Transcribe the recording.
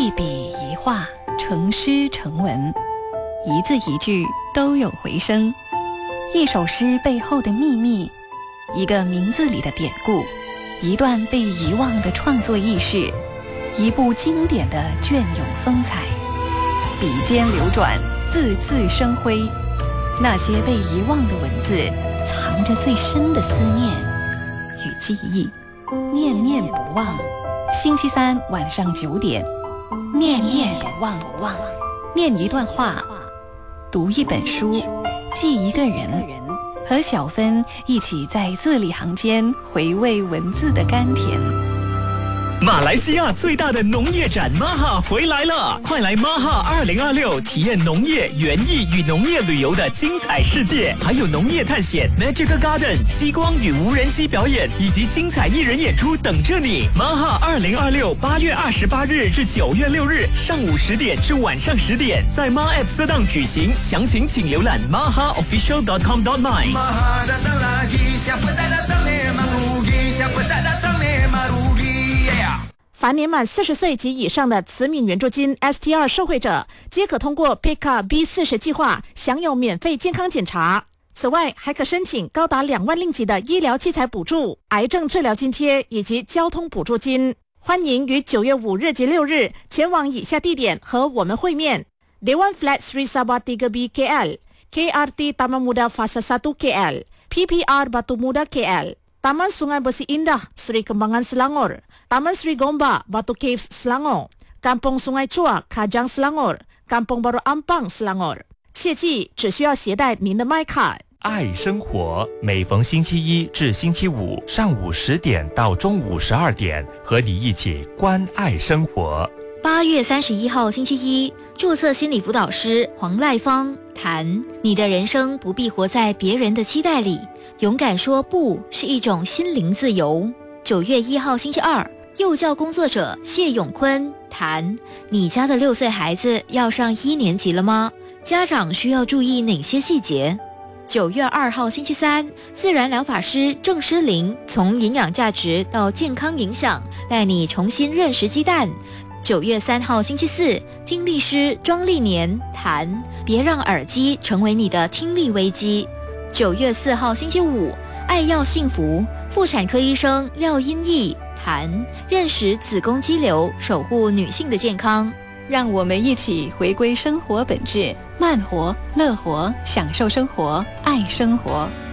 一笔一画，成诗成文，一字一句都有回声。一首诗背后的秘密，一个名字里的典故，一段被遗忘的创作轶事，一部经典的隽永风采。笔尖流转，字字生辉。那些被遗忘的文字，藏着最深的思念与记忆，念念不忘。星期三晚上9点，念念不忘。念一段话，读一本书，记一个人，和小芬一起在字里行间回味文字的甘甜。 马来西亚最大的农业展 MAHA 回来了，快来 MAHA 2026体验农业、园艺与农业旅游的精彩世界，还有农业探险、Magic Garden、激光与无人机表演以及精彩艺人演出等着你。MAHA 2026 8月28日至9月6日上午10点至晚上10点，在 MAH App Sedang举行，详情请浏览 mahaofficial.com.my。 凡年满40岁及以上的慈悯援助金 STR 受惠者，皆可通过 PICA B40 计划享有免费健康检查。此外，还可申请高达2万令吉的医疗器材补助、癌症治疗津贴以及交通补助金。欢迎于9月5日及6日前往以下地点和我们会面：Dewan Flat Sri Sabah 3B KL, KRT Taman Muda Fasa 1 KL, PPR Batu Muda KL.Taman Sungai Bersih Indah Seri Kembangan Selangor, Taman Seri Gombak Batu Caves Selangor, Kampung Sungai Chua Kajang Selangor, Kampung Baru Ampang Selangor。 切记只需要携带您的麦卡。 爱生活，每逢星期一至星期五上午10点到中午12点，和你一起关爱生活。 8月31号星期一，注册心理辅导师黄赖芳谈：你的人生不必活在别人的期待里，勇敢说不是一种心灵自由。9月1号星期二，幼教工作者谢永坤谈：你家的6岁孩子要上1年级了吗？家长需要注意哪些细节？9月2号星期三，自然疗法师郑诗玲从营养价值到健康影响，带你重新认识鸡蛋。9月3号星期四，听力师庄丽年谈：别让耳机成为你的听力危机。9月4号星期五，爱要幸福妇产科医生廖英义谈：认识子宫肌瘤，守护女性的健康。 让我们一起回归生活本质，慢活、乐活，享受生活，爱生活。